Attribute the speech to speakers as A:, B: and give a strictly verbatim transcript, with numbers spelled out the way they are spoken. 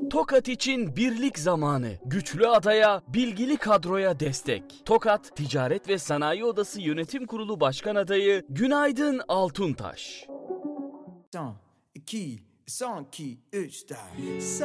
A: Tokat için birlik zamanı. Güçlü adaya, bilgili kadroya destek. Tokat Ticaret ve Sanayi Odası Yönetim Kurulu Başkan Adayı Günaydın Altuntaş.
B: iki, iki, üç, dört.